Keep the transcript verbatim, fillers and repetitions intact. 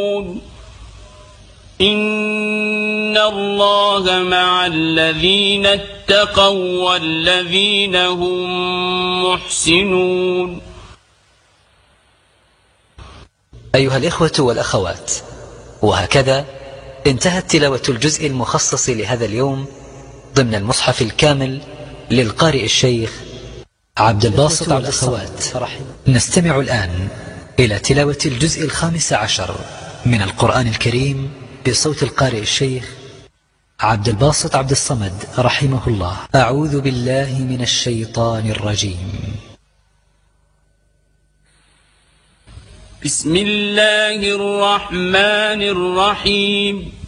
إن الله مع الذين اتقوا والذين هم محسنون. أيها الإخوة والأخوات، وهكذا انتهت تلاوة الجزء المخصص لهذا اليوم ضمن المصحف الكامل للقارئ الشيخ عبد الباسط عبد الصمد. نستمع الآن إلى تلاوة الجزء الخامس عشر من القرآن الكريم بصوت القارئ الشيخ عبد الباسط عبد الصمد رحمه الله. أعوذ بالله من الشيطان الرجيم. بسم الله الرحمن الرحيم.